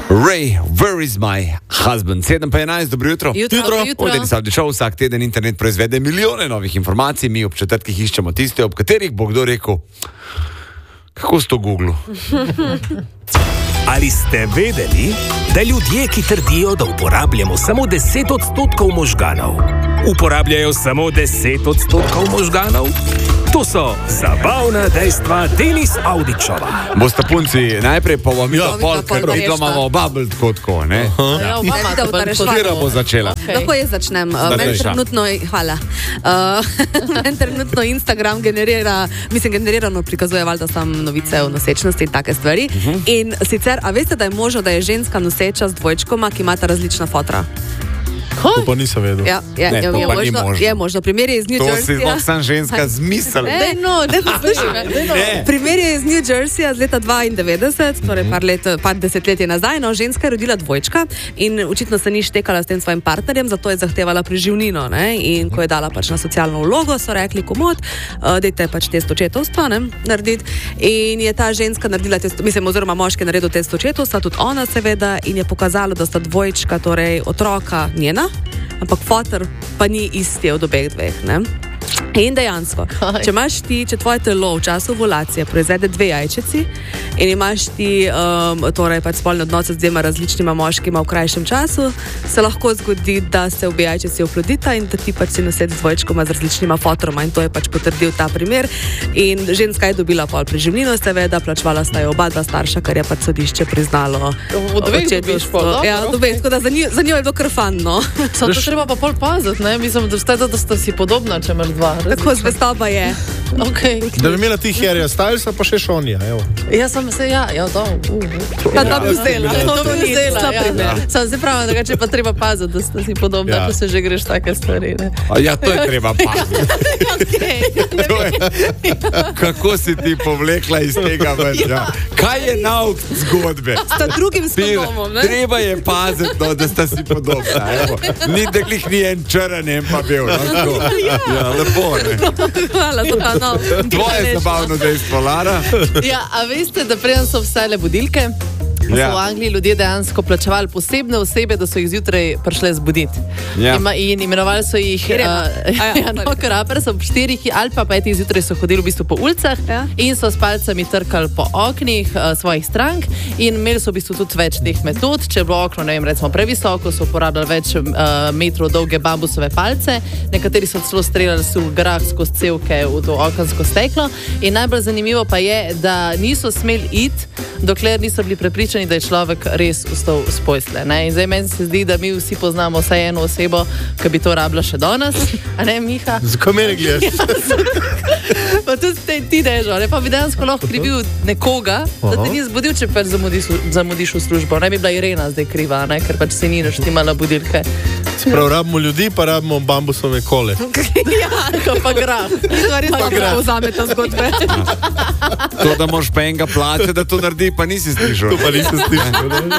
Ray, where is my husband? 7:11, dobro jutro. Jutro. Odeli Saudi Show, vsak teden internet proizvede milijone novih informacij, mi ob četrtkih iščemo tiste, ob katerih bo kdo rekel, kako s to Google. Ali ste vedeli, da ljudje, ki trdijo, da uporabljamo samo 10% možganov, uporabljajo samo 10% možganov? To so zabavna dejstva Denis Avdićova. Boste punci najprej pa vam videl pol, ker vidno imamo bubble tako, ne? Ja, Katera bo začela? Lahko jaz začnem. Meni trenutno Instagram generirano prikazuje valjda sam novice o nosečnosti in take stvari. In sicer, a veste, da je možno, da je ženska noseča z dvojčkoma, ki imata različna fotra? To pa nisem vedel. Ja, Ne, to pa ni možno. Je možno. Primer je iz New To si Jerseyja. lahko sam ženska zmislila. Primer je iz New Jerseyja z leta 92, torej par desetletij nazaj. No, ženska je rodila dvojčka in očitno se ni štekala s tem svojim partnerjem, zato je zahtevala preživnino. Ne? In ko je dala pač na socialno vlogo, so rekli, komod, dajte pač test očetovstva narediti. In je ta ženska naredila test, oziroma moški je naredil test očetovstva, tudi ona seveda, in je pokazalo, da sta dvojčka, torej otroka njena, ampak fotor pa ni isti od obeh dveh, ne? In dejansko, če tvoje telo v času ovulacije proizvede 2 jajčeci in imaš ti torej pač spolne odnose z 2 različnima moškima v krajšem času, se lahko zgodi, da se obe jajčeci oplodita in da ti pač si nosed z dvojčkoma z različnima fotroma, in to je pač potrdil ta primer. In ženska je dobila pol preživnino, seveda, plačevala sta jo oba dva starša, kar je pač sodišče priznalo. očetovstvo. Ja, tako da za njo je bilo kar fan, no. To treba pa pol paziti, ne? Mislim, da sta si podobna, če imaš 2. Tako zvestoba je. Okay. Da bi imela ti Harryja Stylesa, pa še Šonija, evo. Ja, sem se, to bi vzela. To bi vzela, ja. Sam se pravim, da če pa treba paziti, da sta si podobna, če se že greš take stvari, ne? Ja, to je treba paziti. Kako si ti povlekla iz tega več? Ja. Kaj je nauk zgodbe? Sta drugim spodomom, ne? Treba je paziti, no, da sta si podobna. Evo. Ni deklih ni en črn, en pa bil. No, ja, lepo, ne? Hvala za ta nov. Tvoje zabavno dejstvo, Lara? Ja, a veste, da preden so vsele budilke, so v Angliji ljudje dejansko plačevali posebne osebe, da so jih zjutraj prišle zbuditi. Ja. In imenovali so jih karaper, so ob 4 ali pa 5 zjutraj so hodili v bistvu po ulicah in so s palcami trkali po oknih svojih strank in imeli so v bistvu tudi več teh metod. Če je bilo okno, ne vem, recimo previsoko, so uporabljali več metrov dolge bambusove palce, nekateri so celo streljali v grah skozi cevke v to okensko steklo. In najbolj zanimivo pa je, da niso smeli iti, dokler niso bili prepričani, da je človek res vstal s postelje. In zdaj meni se zdi, da mi vsi poznamo vsaj eno osebo, ki bi to rabila še danes. A ne, Miha? Zakaj meni gledaš? Pa tudi ti dežo, pa bi dejansko lahko krivil nekoga, da te ni zbudil, če pač zamudiš v službo. Ne bi bila Irena zdaj kriva, ne? Ker pač se ni naštimala budilke. Prav, rabimo ljudi, pa rabimo bambusove kole. Ja, pa grah. To res pa vzame ta zgodbe. To, da moraš pa enega plačati, da to naredi, pa nisi slišal. To pa nisi slišal.